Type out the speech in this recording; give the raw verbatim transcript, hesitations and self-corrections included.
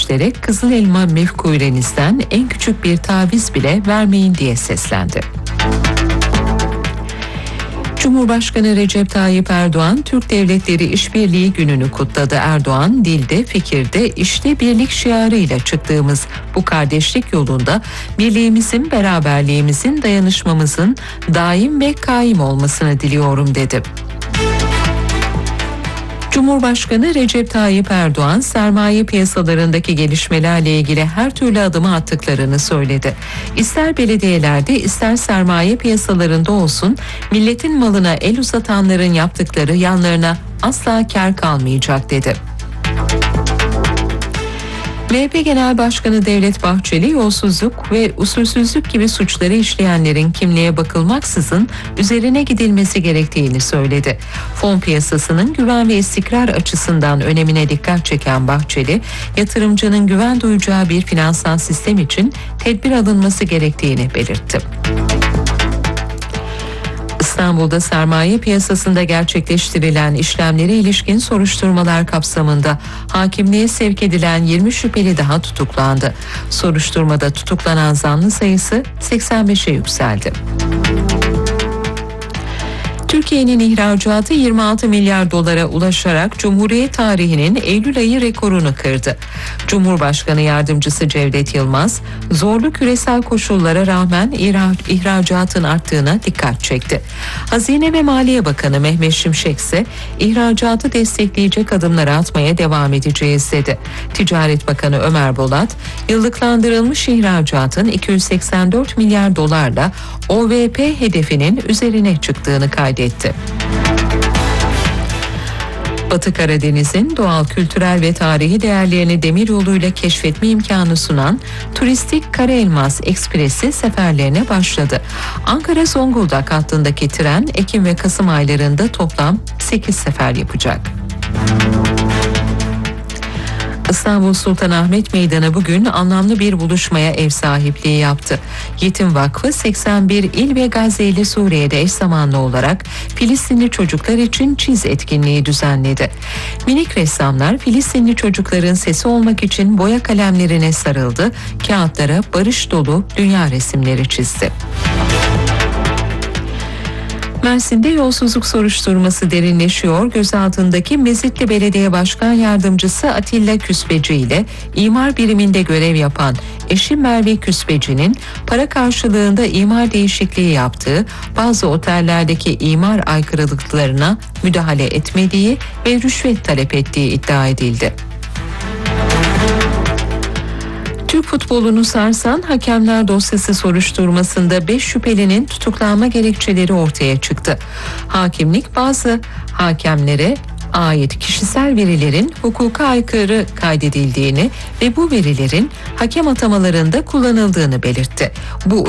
göstererek Kızıl Elma mefkurenizden en küçük bir taviz bile vermeyin diye seslendi. Cumhurbaşkanı Recep Tayyip Erdoğan, Türk Devletleri İşbirliği Günü'nü kutladı. Erdoğan, dilde, fikirde, işte birlik şiarıyla çıktığımız bu kardeşlik yolunda birliğimizin, beraberliğimizin, dayanışmamızın daim ve kaim olmasını diliyorum dedi. Cumhurbaşkanı Recep Tayyip Erdoğan, sermaye piyasalarındaki gelişmelerle ilgili her türlü adımı attıklarını söyledi. İster belediyelerde, ister sermaye piyasalarında olsun, milletin malına el uzatanların yaptıkları yanlarına asla kâr kalmayacak dedi. M H P Genel Başkanı Devlet Bahçeli, yolsuzluk ve usulsüzlük gibi suçları işleyenlerin kimliğe bakılmaksızın üzerine gidilmesi gerektiğini söyledi. Fon piyasasının güven ve istikrar açısından önemine dikkat çeken Bahçeli, yatırımcının güven duyacağı bir finansal sistem için tedbir alınması gerektiğini belirtti. İstanbul'da sermaye piyasasında gerçekleştirilen işlemlere ilişkin soruşturmalar kapsamında hakimliğe sevk edilen yirmi şüpheli daha tutuklandı. Soruşturmada tutuklanan zanlı sayısı seksen beşe yükseldi. Türkiye'nin ihracatı yirmi altı milyar dolara ulaşarak Cumhuriyet tarihinin Eylül ayı rekorunu kırdı. Cumhurbaşkanı Yardımcısı Cevdet Yılmaz, zorlu küresel koşullara rağmen ihracatın arttığına dikkat çekti. Hazine ve Maliye Bakanı Mehmet Şimşek ise ihracatı destekleyecek adımları atmaya devam edeceğiz dedi. Ticaret Bakanı Ömer Bolat, yıllıklandırılmış ihracatın iki yüz seksen dört milyar dolarla O V P hedefinin üzerine çıktığını kaydetti. Batı Karadeniz'in doğal, kültürel ve tarihi değerlerini demiryoluyla keşfetme imkanı sunan turistik Karaelmas Ekspresi seferlerine başladı. Ankara-Zonguldak hattındaki tren Ekim ve Kasım aylarında toplam sekiz sefer yapacak. İstanbul Sultanahmet Meydanı bugün anlamlı bir buluşmaya ev sahipliği yaptı. Yetim Vakfı seksen bir il ve Gazze ile Suriye'de eş zamanlı olarak Filistinli çocuklar için çiz etkinliği düzenledi. Minik ressamlar Filistinli çocukların sesi olmak için boya kalemlerine sarıldı, kağıtlara barış dolu dünya resimleri çizdi. Mersin'de yolsuzluk soruşturması derinleşiyor. Gözaltındaki Mezitli Belediye Başkan Yardımcısı Atilla Küspeci ile imar biriminde görev yapan eşi Merve Küspeci'nin para karşılığında imar değişikliği yaptığı, bazı otellerdeki imar aykırılıklarına müdahale etmediği ve rüşvet talep ettiği iddia edildi. Türk futbolunu sarsan hakemler dosyası soruşturmasında beş şüphelinin tutuklanma gerekçeleri ortaya çıktı. Hakimlik bazı hakemlere ait kişisel verilerin hukuka aykırı kaydedildiğini ve bu verilerin hakem atamalarında kullanıldığını belirtti. Bu